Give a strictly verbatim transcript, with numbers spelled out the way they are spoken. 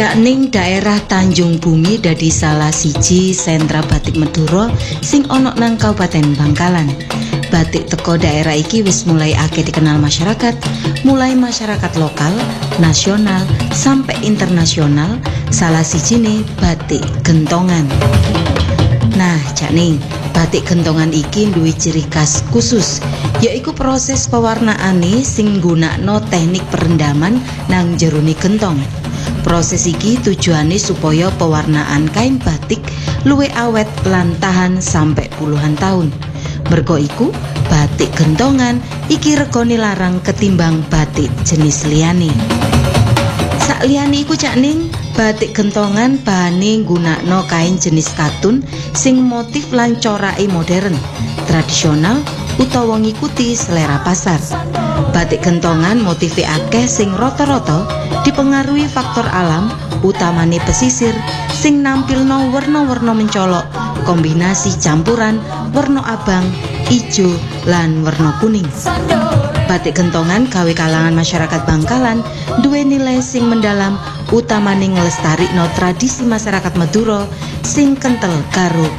Cak ning daerah Tanjung Bumi dadi salah siji sentra batik Madura sing ana nang Kabupaten Bangkalan. Batik teko daerah iki wis mulai akeh dikenal masyarakat, mulai masyarakat lokal, nasional, sampai internasional. Salah sijine batik gentongan. Nah, cak ning batik gentongan iki duwe ciri khas khusus, yaiku proses pewarnaane sing nggunakno teknik perendaman nang jerone gentong. Proses iki tujuane supaya pewarnaan kain batik luwih awet lan tahan sampai puluhan tahun. Mergo iku, batik gentongan iki regane larang ketimbang batik jenis liyane. Sakliyane iku cak ning, batik gentongan bahane nggunakno kain jenis katun sing motif lan corake modern, tradisional utawa ngikuti selera pasar. Batik gentongan motife akeh sing rata-rata dipengaruhi faktor alam, utamane pesisir sing nampilno werna-werna mencolok, kombinasi campuran werna abang, ijo lan werna kuning. Batik gentongan gawe kalangan masyarakat Bangkalan duwe nilai sing mendalam, utamane nglestarikno tradisi masyarakat Madura sing kental karo